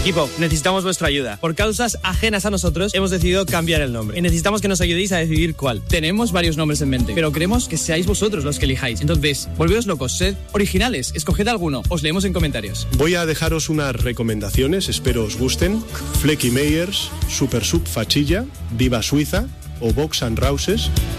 Equipo, necesitamos vuestra ayuda. Por causas ajenas a nosotros, hemos decidido cambiar el nombre. Y necesitamos que nos ayudéis a decidir cuál. Tenemos varios nombres en mente, pero queremos que seáis vosotros los que elijáis. Entonces, volveos locos, sed originales, escoged alguno. Os leemos en comentarios. Voy a dejaros unas recomendaciones, espero os gusten. Flecky Meyers, Super Sub Fachilla, Diva Suiza o Box and Rouses